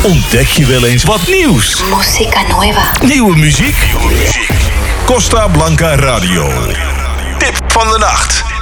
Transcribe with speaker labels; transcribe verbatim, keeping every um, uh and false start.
Speaker 1: Ontdek je wel eens wat nieuws?
Speaker 2: Música nueva.
Speaker 1: Nieuwe muziek? Costa Blanca Radio. Tip van de nacht.